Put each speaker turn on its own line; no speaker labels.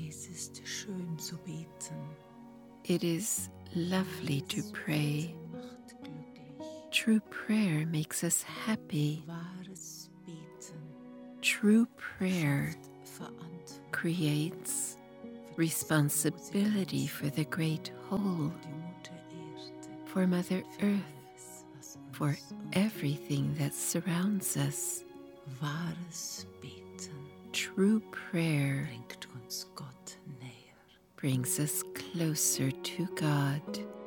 Es ist schön zu beten.
It is lovely to pray.
Macht glücklich.
True prayer makes us happy.
Wahres Beten
True prayer
schafft Verantwortung
creates
für
responsibility for the great whole,
die Mutter Erde,
for Mother Earth,
alles, was uns
for everything that surrounds us.
wahres Beten
True prayer
bringt uns Gott näher.
brings us closer to God.